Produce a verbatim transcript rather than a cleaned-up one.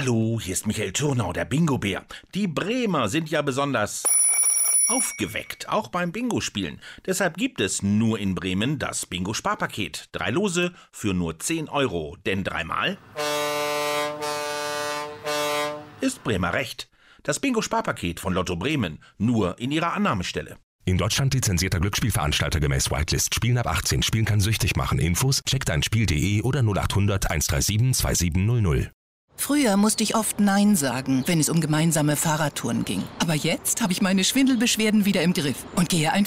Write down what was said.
Hallo, hier ist Michael Thürnau, der Bingo-Bär. Die Bremer sind ja besonders aufgeweckt, auch beim Bingo-Spielen. Deshalb gibt es nur in Bremen das Bingo-Sparpaket. Drei Lose für nur zehn Euro, denn dreimal ist Bremer recht. Das Bingo-Sparpaket von Lotto Bremen, nur in ihrer Annahmestelle. In Deutschland lizenzierter Glücksspielveranstalter gemäß Whitelist. Spielen ab achtzehn. Spielen kann süchtig machen. Infos check dein Spiel punkt de oder null acht hundert eins drei sieben zwei sieben null null. Früher musste ich oft Nein sagen, wenn es um gemeinsame Fahrradtouren ging. Aber jetzt habe ich meine Schwindelbeschwerden wieder im Griff und gehe einfach